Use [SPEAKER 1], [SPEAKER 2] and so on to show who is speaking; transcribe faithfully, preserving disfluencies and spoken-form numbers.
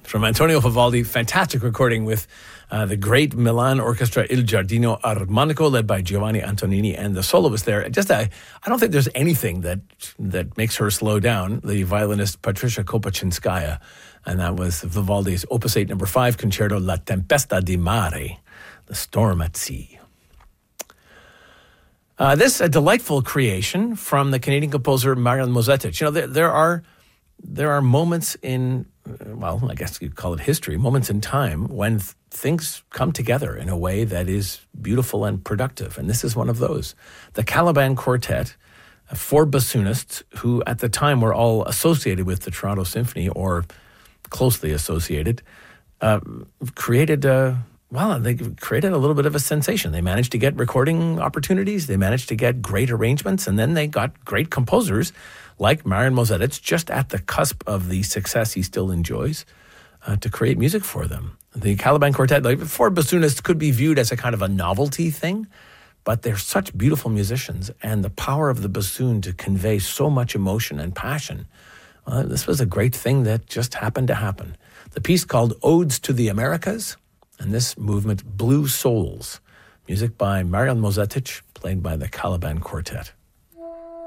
[SPEAKER 1] from Antonio Vivaldi. Fantastic recording with uh, the great Milan Orchestra Il Giardino Armonico, led by Giovanni Antonini, and the soloist there. Just, a, I don't think there's anything that that makes her slow down. The violinist Patricia Kopachinskaya, and that was Vivaldi's Opus eight, number five, Concerto La Tempesta di Mare, the storm at sea. Uh, this a delightful creation from the Canadian composer Marian Mozetic. You know, there, there are there are moments in, well, I guess you'd call it history, moments in time when th- things come together in a way that is beautiful and productive, and this is one of those. The Caliban Quartet, uh, four bassoonists who at the time were all associated with the Toronto Symphony or closely associated, uh, created a. Well, they created a little bit of a sensation. They managed to get recording opportunities. They managed to get great arrangements. And then they got great composers like Marian Mozetic, just at the cusp of the success he still enjoys, uh, to create music for them. The Caliban Quartet, like four bassoonists, could be viewed as a kind of a novelty thing, but they're such beautiful musicians. And the power of the bassoon to convey so much emotion and passion. Uh, this was a great thing that just happened to happen. The piece called Odes to the Americas, and this movement, Blue Souls, music by Marian Mozetic, played by the Caliban Quartet.